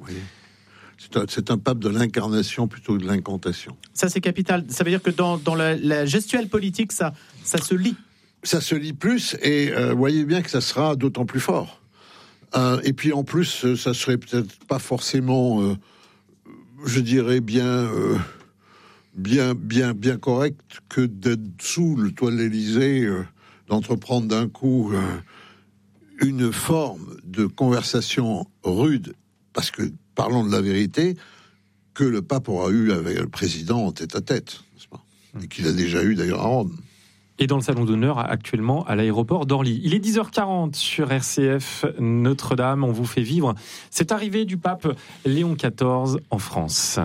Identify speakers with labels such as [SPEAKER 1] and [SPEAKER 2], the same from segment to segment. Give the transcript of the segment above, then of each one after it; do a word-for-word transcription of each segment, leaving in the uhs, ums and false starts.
[SPEAKER 1] voyez. C'est un, c'est un pape de l'incarnation plutôt que de l'incantation.
[SPEAKER 2] Ça, c'est capital. Ça veut dire que dans, dans la, la gestuelle politique, ça, ça se lit.
[SPEAKER 1] Ça se lit plus, et euh, voyez bien que ça sera d'autant plus fort. Euh, et puis en plus, ça serait peut-être pas forcément, euh, je dirais bien, euh, bien, bien, bien correct que d'être sous le toit de l'Élysée, euh, d'entreprendre d'un coup euh, une forme de conversation rude, parce que parlons de la vérité, que le pape aura eu avec le président en tête-à-tête, n'est-ce pas ? Et qu'il a déjà eu d'ailleurs à Rome.
[SPEAKER 3] Et dans le salon d'honneur actuellement à l'aéroport d'Orly. Il est dix heures quarante sur R C F Notre-Dame. On vous fait vivre cette arrivée du pape Léon quatorze en France.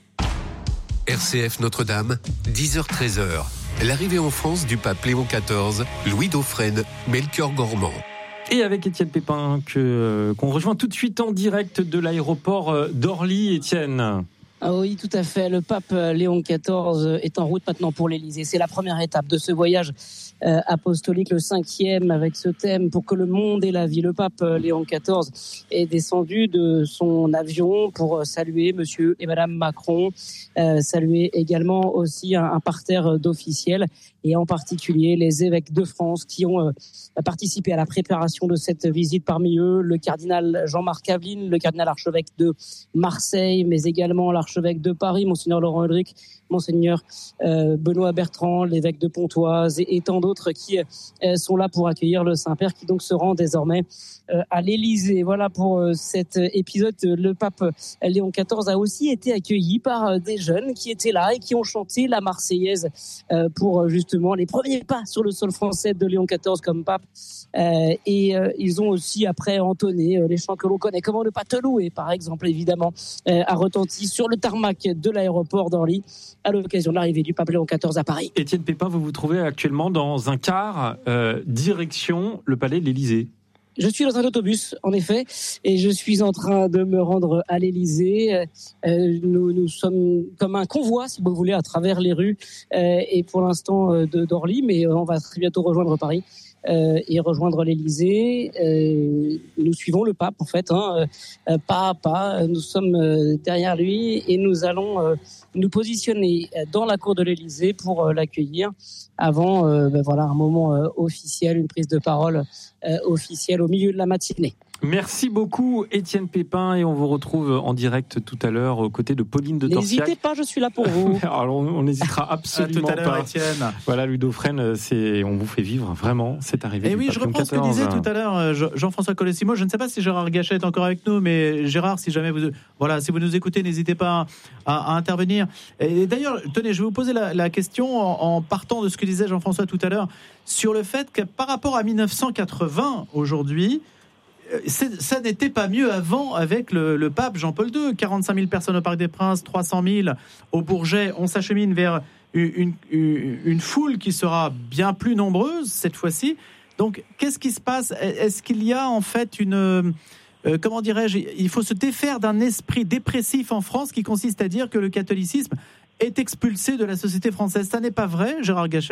[SPEAKER 4] R C F Notre-Dame, dix heures treize. L'arrivée en France du pape Léon quatorze, Louis Dauphren, Melchior Gormand.
[SPEAKER 3] Et avec Étienne Pépin, que, qu'on rejoint tout de suite en direct de l'aéroport d'Orly. Étienne.
[SPEAKER 5] Ah oui, tout à fait. Le pape Léon quatorze est en route maintenant pour l'Élysée. C'est la première étape de ce voyage euh, apostolique, le cinquième, avec ce thème pour que le monde ait la vie. Le pape Léon quatorze est descendu de son avion pour saluer Monsieur et Madame Macron, euh, saluer également aussi un, un parterre d'officiels, et en particulier les évêques de France qui ont euh, participé à la préparation de cette visite. Parmi eux, le cardinal Jean-Marc Aveline, le cardinal archevêque de Marseille, mais également l'archevêque de Paris, Monseigneur Laurent Ulrich, Monseigneur euh, Benoît Bertrand, l'évêque de Pontoise, et, et tant d'autres qui euh, sont là pour accueillir le Saint-Père, qui donc se rend désormais euh, à l'Élysée. Voilà pour euh, cet épisode. Le pape Léon quatorze a aussi été accueilli par euh, des jeunes qui étaient là et qui ont chanté la Marseillaise euh, pour euh, justement les premiers pas sur le sol français de Léon quatorze comme pape. Euh, et euh, ils ont aussi après entonné euh, les chants que l'on connaît. Comment ne pas te louer, par exemple, évidemment, euh, a retenti sur le tarmac de l'aéroport d'Orly à l'occasion de l'arrivée du pape Léon quatorze à Paris.
[SPEAKER 3] Étienne Pépin, vous vous trouvez actuellement dans un car euh, direction le palais de l'Élysée.
[SPEAKER 5] Je suis dans un autobus, en effet, et je suis en train de me rendre à l'Élysée. Euh, nous, nous sommes comme un convoi, si vous voulez, à travers les rues, euh, et pour l'instant euh, de, d'Orly, mais on va très bientôt rejoindre Paris. Euh, et rejoindre l'Élysée. Euh, nous suivons le pape, en fait, hein, euh, pas à pas. Nous sommes euh, derrière lui et nous allons euh, nous positionner dans la cour de l'Élysée pour euh, l'accueillir avant euh, ben voilà, un moment euh, officiel, une prise de parole euh, officielle au milieu de la matinée.
[SPEAKER 3] Merci beaucoup Étienne Pépin, et on vous retrouve en direct tout à l'heure aux côtés de Pauline de Torsiac.
[SPEAKER 5] N'hésitez pas, je suis là pour vous.
[SPEAKER 3] Alors on n'hésitera absolument
[SPEAKER 2] à tout à l'heure,
[SPEAKER 3] pas.
[SPEAKER 2] Étienne.
[SPEAKER 3] Voilà, Louis Dauphren, c'est, on vous fait vivre vraiment cette arrivée.
[SPEAKER 2] Et
[SPEAKER 3] du
[SPEAKER 2] oui,
[SPEAKER 3] pape
[SPEAKER 2] je reprends ce que
[SPEAKER 3] quatorze.
[SPEAKER 2] disait tout à l'heure Jean-François Colosimo. Je ne sais pas si Gérard Gachet est encore avec nous, mais Gérard, si jamais vous, voilà, si vous nous écoutez, n'hésitez pas à, à intervenir. Et d'ailleurs, tenez, je vais vous poser la, la question en, en partant de ce que disait Jean-François tout à l'heure sur le fait que par rapport à dix-neuf cent quatre-vingts aujourd'hui, C'est, ça n'était pas mieux avant avec le, le pape Jean-Paul deux. quarante-cinq mille personnes au Parc des Princes, trois cent mille au Bourget. On s'achemine vers une, une, une foule qui sera bien plus nombreuse cette fois-ci. Donc, qu'est-ce qui se passe ? Est-ce qu'il y a en fait une... Euh, comment dirais-je ? Il faut se défaire d'un esprit dépressif en France qui consiste à dire que le catholicisme est expulsé de la société française. Ça n'est pas vrai, Gérard Gachet ?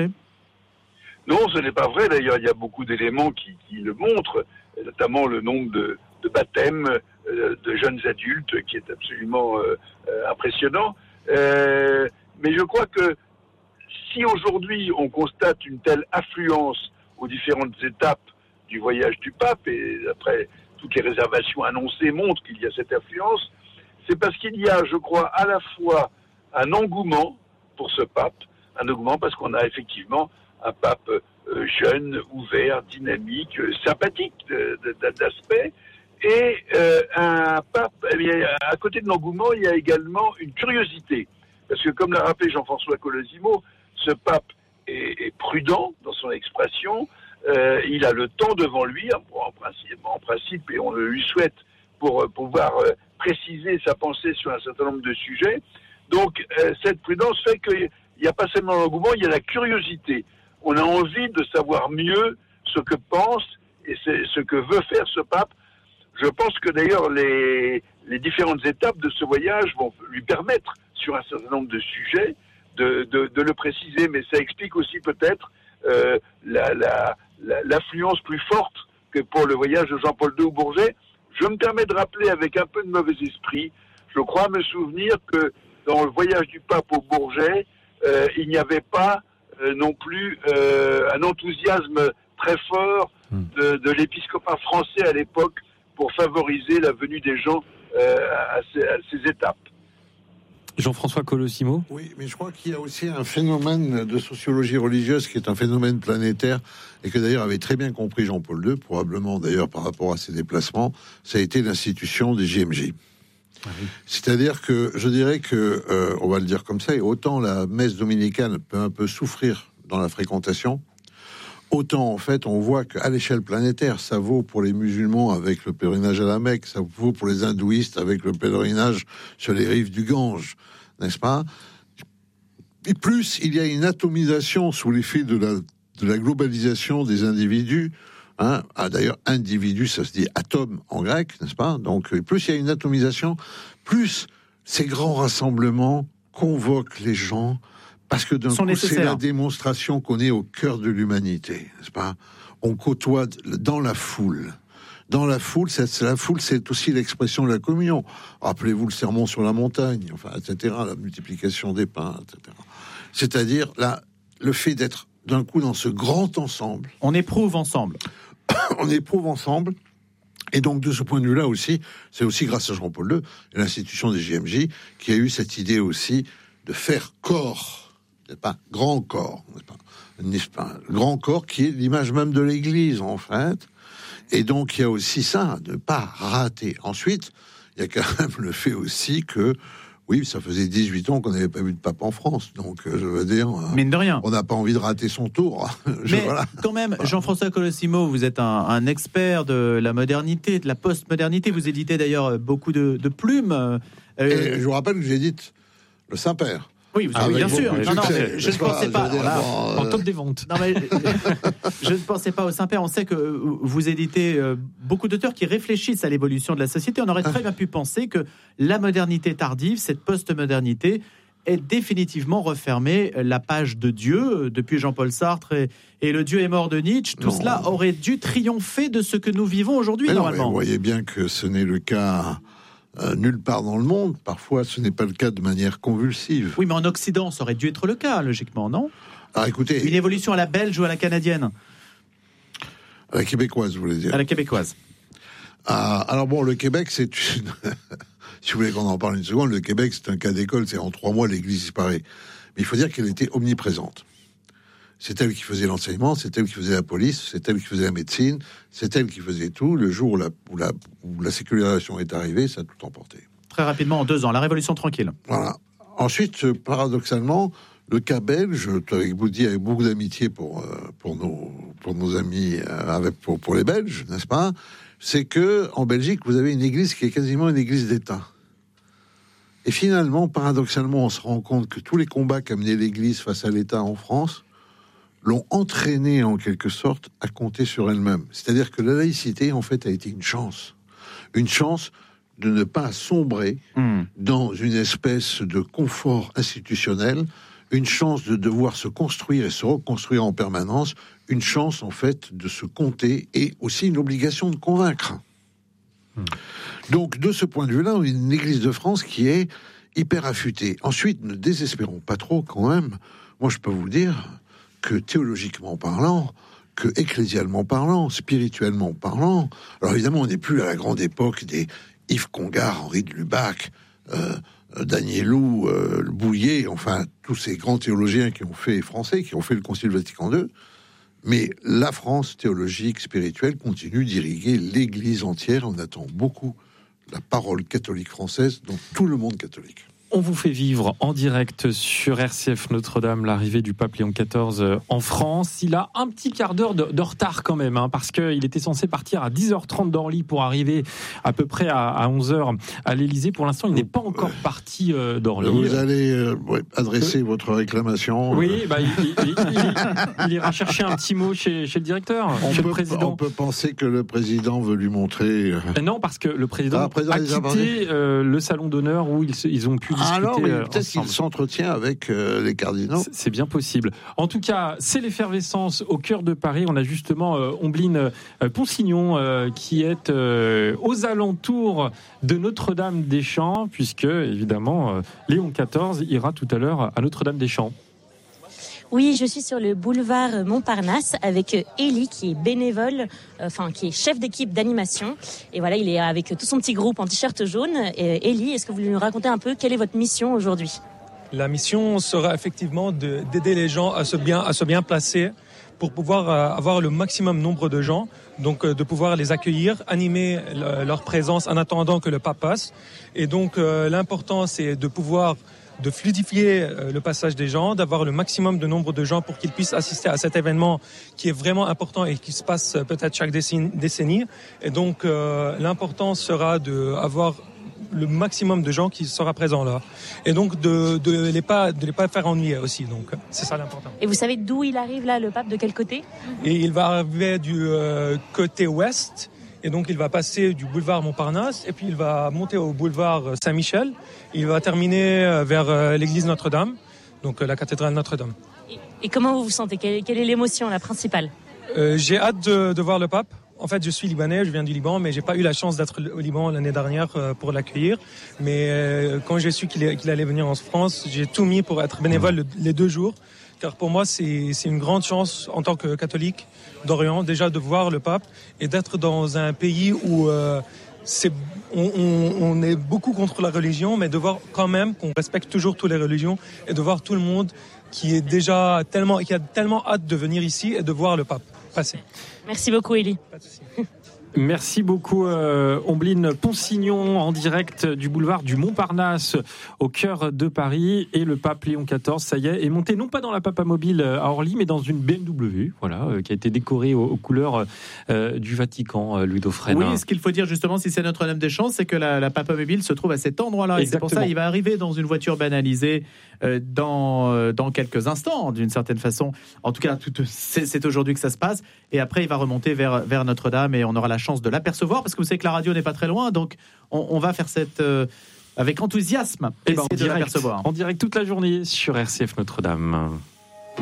[SPEAKER 6] Non, ce n'est pas vrai. D'ailleurs, il y a beaucoup d'éléments qui, qui le montrent, notamment le nombre de, de baptêmes euh, de jeunes adultes qui est absolument euh, euh, impressionnant. Euh, mais je crois que si aujourd'hui on constate une telle affluence aux différentes étapes du voyage du pape, et après toutes les réservations annoncées montrent qu'il y a cette affluence, c'est parce qu'il y a, je crois, à la fois un engouement pour ce pape, un engouement parce qu'on a effectivement un pape euh, jeune, ouvert, dynamique, euh, sympathique de, de, d'aspect, et euh, un pape, eh bien, à côté de l'engouement, il y a également une curiosité. Parce que comme l'a rappelé Jean-François Colosimo, ce pape est, est prudent dans son expression, euh, il a le temps devant lui, en principe, en principe, et on le lui souhaite, pour euh, pouvoir euh, préciser sa pensée sur un certain nombre de sujets. Donc euh, cette prudence fait qu'il n'y a pas seulement l'engouement, il y a la curiosité. On a envie de savoir mieux ce que pense et c'est ce que veut faire ce pape. Je pense que d'ailleurs les, les différentes étapes de ce voyage vont lui permettre, sur un certain nombre de sujets, de, de, de le préciser. Mais ça explique aussi peut-être euh, la, la, la, l'affluence plus forte que pour le voyage de Jean-Paul deux au Bourget. Je me permets de rappeler avec un peu de mauvais esprit, je crois me souvenir que dans le voyage du pape au Bourget, euh, il n'y avait pas euh, non plus euh, un enthousiasme très fort de, de l'épiscopat français à l'époque pour favoriser la venue des gens euh, à, ces, à ces étapes.
[SPEAKER 3] Jean-François Colosimo.
[SPEAKER 1] Oui, mais je crois qu'il y a aussi un phénomène de sociologie religieuse qui est un phénomène planétaire et que d'ailleurs avait très bien compris Jean-Paul deux, probablement d'ailleurs par rapport à ses déplacements, ça a été l'institution des J M J. Ah oui. C'est-à-dire que je dirais que, euh, on va le dire comme ça, et autant la messe dominicale peut un peu souffrir dans la fréquentation, autant en fait on voit qu'à l'échelle planétaire, ça vaut pour les musulmans avec le pèlerinage à la Mecque, ça vaut pour les hindouistes avec le pèlerinage sur les rives du Gange, n'est-ce pas? Et plus il y a une atomisation sous l'effet de la, de la globalisation des individus, hein, ah, d'ailleurs individu ça se dit atome en grec, n'est-ce pas? Donc plus il y a une atomisation, plus ces grands rassemblements convoquent les gens, parce que d'un coup, c'est la démonstration qu'on est au cœur de l'humanité, n'est-ce pas? On côtoie dans la foule. Dans la foule, c'est, la foule, c'est aussi l'expression de la communion. Rappelez-vous le sermon sur la montagne, enfin, et cetera, la multiplication des pains, et cetera. C'est-à-dire, là, le fait d'être d'un coup dans ce grand ensemble.
[SPEAKER 2] On éprouve ensemble.
[SPEAKER 1] On éprouve ensemble. Et donc, de ce point de vue-là aussi, c'est aussi grâce à Jean-Paul deux et l'institution des J M J qui a eu cette idée aussi de faire corps. C'est pas grand corps, n'est pas, n'est pas grand corps qui est l'image même de l'Église en fait. Et donc il y a aussi ça, de ne pas rater. Ensuite, il y a quand même le fait aussi que oui, ça faisait dix-huit ans qu'on n'avait pas vu de pape en France, donc je veux dire,
[SPEAKER 2] mine de rien,
[SPEAKER 1] on n'a pas envie de rater son tour. Je,
[SPEAKER 2] Mais
[SPEAKER 1] voilà.
[SPEAKER 2] quand même, Jean-François Colosimo, vous êtes un, un expert de la modernité, de la post-modernité. Vous éditez d'ailleurs beaucoup de, de plumes. Euh...
[SPEAKER 1] Et je vous rappelle que j'édite le Saint-Père.
[SPEAKER 2] Oui, vous avez, ah, bien sûr. Non, non,
[SPEAKER 1] sais,
[SPEAKER 2] je ne pensais pas.
[SPEAKER 1] Dire,
[SPEAKER 2] là,
[SPEAKER 1] bon,
[SPEAKER 3] en top des ventes.
[SPEAKER 2] Non, mais, je ne pensais pas au Saint-Père. On sait que vous éditez beaucoup d'auteurs qui réfléchissent à l'évolution de la société. On aurait très bien pu penser que la modernité tardive, cette post-modernité, est définitivement refermée la page de Dieu depuis Jean-Paul Sartre et, et le Dieu est mort de Nietzsche. Tout non. Cela aurait dû triompher de ce que nous vivons aujourd'hui,
[SPEAKER 1] mais
[SPEAKER 2] normalement.
[SPEAKER 1] Non, mais vous voyez bien que ce n'est le cas. Euh, nulle part dans le monde, parfois ce n'est pas le cas de manière convulsive.
[SPEAKER 2] Oui, mais en Occident, ça aurait dû être le cas, logiquement, non?
[SPEAKER 1] Alors écoutez...
[SPEAKER 2] Une évolution à la belge ou à la canadienne?
[SPEAKER 1] À la québécoise, vous voulez dire?
[SPEAKER 2] À la québécoise.
[SPEAKER 1] Ah, alors bon, le Québec, c'est une... si vous voulez qu'on en parle une seconde, le Québec, c'est un cas d'école, c'est en trois mois, l'Église disparaît. Mais il faut dire qu'elle était omniprésente. C'est elle qui faisait l'enseignement, c'est elle qui faisait la police, c'est elle qui faisait la médecine, c'est elle qui faisait tout. Le jour où la, où la, où la sécularisation est arrivée, ça a tout emporté.
[SPEAKER 2] Très rapidement, en deux ans, la Révolution tranquille.
[SPEAKER 1] Voilà. Ensuite, paradoxalement, le cas belge, je vous dis avec beaucoup d'amitié pour, pour, nos, pour nos amis, avec, pour, pour les Belges, n'est-ce pas? C'est que en Belgique, vous avez une église qui est quasiment une église d'État. Et finalement, paradoxalement, on se rend compte que tous les combats qu'a mené l'église face à l'État en France l'ont entraînée en quelque sorte à compter sur elle-même. C'est-à-dire que la laïcité, en fait, a été une chance. Une chance de ne pas sombrer mmh. dans une espèce de confort institutionnel, une chance de devoir se construire et se reconstruire en permanence, une chance, en fait, de se compter et aussi une obligation de convaincre. Mmh. Donc, de ce point de vue-là, une Église de France qui est hyper affûtée. Ensuite, ne désespérons pas trop quand même. Moi, je peux vous dire que théologiquement parlant, que ecclésialement parlant, spirituellement parlant, alors évidemment, on n'est plus à la grande époque des Yves Congar, Henri de Lubac, euh, Danielou, euh, Bouillet, enfin, tous ces grands théologiens qui ont fait français, qui ont fait le Concile Vatican deux, mais la France théologique, spirituelle, continue d'irriguer l'Église entière. On attend beaucoup la parole catholique française dans tout le monde catholique.
[SPEAKER 3] On vous fait vivre en direct sur R C F Notre-Dame l'arrivée du pape Léon quatorze en France. Il a un petit quart d'heure de, de retard quand même, hein, parce qu'il était censé partir à dix heures trente d'Orly pour arriver à peu près à, à onze heures à l'Élysée. Pour l'instant, il n'est pas encore parti euh, d'Orly.
[SPEAKER 1] Vous allez euh, ouais, adresser euh, votre réclamation.
[SPEAKER 3] Oui, bah, il, il, il, il, il ira chercher un petit mot chez, chez le directeur,
[SPEAKER 1] on
[SPEAKER 3] chez
[SPEAKER 1] peut,
[SPEAKER 3] le président.
[SPEAKER 1] On peut penser que le président veut lui montrer... Euh...
[SPEAKER 3] Non, parce que le président,
[SPEAKER 1] ah, président
[SPEAKER 3] a quitté euh, le salon d'honneur où ils, ils ont pu discuter
[SPEAKER 1] Alors, oui,
[SPEAKER 3] euh,
[SPEAKER 1] peut-être qu'il
[SPEAKER 3] ensemble.
[SPEAKER 1] s'entretient avec euh, les cardinaux.
[SPEAKER 3] C'est- C'est bien possible. En tout cas, c'est l'effervescence au cœur de Paris. On a justement euh, Ombline euh, Ponsignon euh, qui est euh, aux alentours de Notre-Dame-des-Champs, puisque, évidemment, euh, Léon quatorze ira tout à l'heure à Notre-Dame-des-Champs.
[SPEAKER 7] Oui, je suis sur le boulevard Montparnasse avec Élie qui est bénévole, euh, enfin qui est chef d'équipe d'animation. Et voilà, il est avec tout son petit groupe en t-shirt jaune. Et Élie, est-ce que vous voulez nous raconter un peu quelle est votre mission aujourd'hui ?
[SPEAKER 8] La mission sera effectivement de, d'aider les gens à se bien, à se bien placer pour pouvoir euh, avoir le maximum nombre de gens, donc euh, de pouvoir les accueillir, animer le, leur présence en attendant que le pape passe. Et donc euh, l'important c'est de pouvoir de fluidifier euh, le passage des gens, d'avoir le maximum de nombre de gens pour qu'ils puissent assister à cet événement qui est vraiment important et qui se passe euh, peut-être chaque décennie. décennie. Et donc euh, l'important sera d'avoir le maximum de gens qui sera présent là. Et donc de de les pas de les pas faire ennuyer aussi. Donc c'est ça l'important.
[SPEAKER 7] Et vous savez d'où il arrive là, le pape, de quel côté ?
[SPEAKER 8] Et il va arriver du euh, côté ouest. Et donc, il va passer du boulevard Montparnasse et puis il va monter au boulevard Saint-Michel. Il va terminer vers l'église Notre-Dame, donc la cathédrale Notre-Dame.
[SPEAKER 7] Et, et comment vous vous sentez ? quelle, quelle est l'émotion, la principale ?
[SPEAKER 8] euh, J'ai hâte de, de voir le pape. En fait, je suis libanais, je viens du Liban, mais j'ai pas eu la chance d'être au Liban l'année dernière pour l'accueillir. Mais euh, quand j'ai su qu'il, qu'il allait venir en France, j'ai tout mis pour être bénévole le, les deux jours. Car pour moi, c'est, c'est une grande chance en tant que catholique d'Orient, déjà de voir le pape et d'être dans un pays où euh, c'est, on, on, on est beaucoup contre la religion, mais de voir quand même qu'on respecte toujours toutes les religions et de voir tout le monde qui est déjà tellement, qui a tellement hâte de venir ici et de voir le pape passer.
[SPEAKER 7] Merci beaucoup, Élie.
[SPEAKER 8] Pas de souci.
[SPEAKER 3] Merci beaucoup, euh, Ombline Ponsignon, en direct du boulevard du Montparnasse, au cœur de Paris. Et le pape Léon quatorze, ça y est, est monté non pas dans la Papamobile à Orly, mais dans une B M W, voilà, euh, qui a été décorée aux, aux couleurs euh, du Vatican, euh, Louis Dauphren.
[SPEAKER 2] Oui, ce qu'il faut dire justement, si c'est Notre-Dame-des-Champs, c'est que la, la Papamobile se trouve à cet endroit-là. Et c'est pour ça qu'il va arriver dans une voiture banalisée euh, dans, euh, dans quelques instants, d'une certaine façon. En tout cas, tout, c'est, c'est aujourd'hui que ça se passe. Et après, il va remonter vers, vers Notre-Dame et on aura la chance de l'apercevoir, parce que vous savez que la radio n'est pas très loin, donc on, on va faire cette euh, avec enthousiasme
[SPEAKER 3] et ben,
[SPEAKER 2] essayer de
[SPEAKER 3] direct,
[SPEAKER 2] l'apercevoir
[SPEAKER 3] en direct toute la journée sur R C F Notre-Dame.